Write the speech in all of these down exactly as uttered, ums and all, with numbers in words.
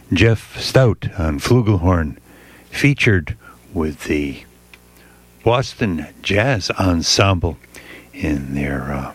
Jeff Stout on flugelhorn, featured with the Boston Jazz Ensemble in their uh,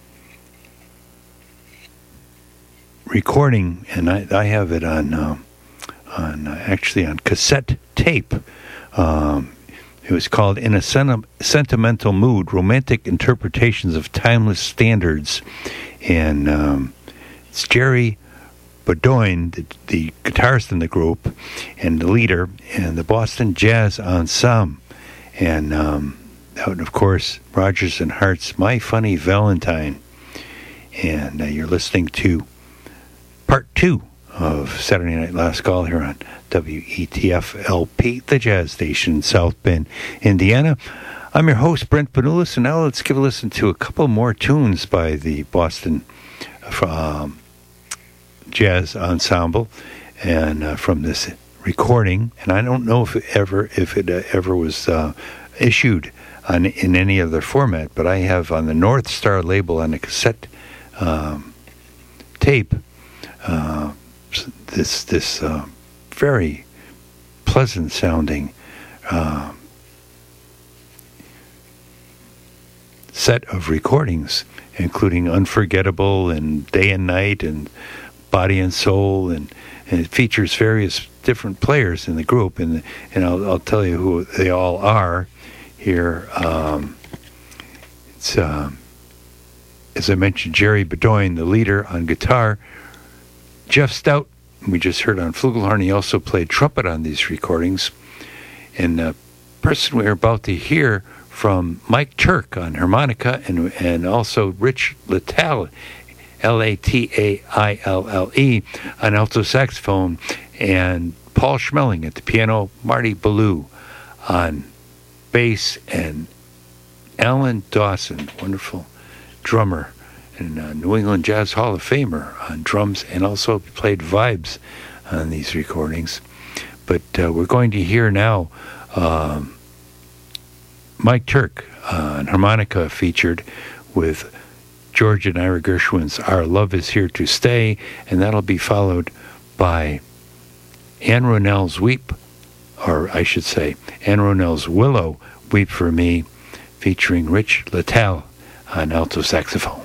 recording, and I, I have it on uh, on uh, actually on cassette tape. Um, it was called "In a Sen- Sentimental Mood: Romantic Interpretations of Timeless Standards," and um, it's Jerry Bedoin, the, the guitarist in the group, and the leader, and the Boston Jazz Ensemble, and um, out, of course, Rodgers and Hart's "My Funny Valentine." And uh, you're listening to part two of Saturday Night Last Call here on W E T F L P, the jazz station in South Bend, Indiana. I'm your host, Brent Panulis, and now let's give a listen to a couple more tunes by the Boston um, Jazz Ensemble, and uh, from this recording. And I don't know if it ever if it uh, ever was uh, issued on in any other format, but I have on the North Star label on a cassette um, tape uh, this this uh, very pleasant sounding uh, set of recordings, including Unforgettable and Day and Night and Body and Soul, and, and it features various different players in the group, and and I'll, I'll tell you who they all are here. Um, it's um, as I mentioned, Jerry Bedoin, the leader, on guitar. Jeff Stout, we just heard on flugelhorn. He also played trumpet on these recordings, and the person we're about to hear from, Mike Turk on harmonica, and and also Rich Littell, L A T A I L L E, on alto saxophone, and Paul Schmeling at the piano, Marty Ballou on bass, and Alan Dawson, wonderful drummer and uh, New England Jazz Hall of Famer, on drums, and also played vibes on these recordings. But uh, we're going to hear now um, Mike Turk on harmonica, featured with George and Ira Gershwin's "Our Love Is Here to Stay," and that'll be followed by Ann Ronell's "Weep," or I should say, Ann Ronell's "Willow, Weep for Me," featuring Rich Littell on alto saxophone.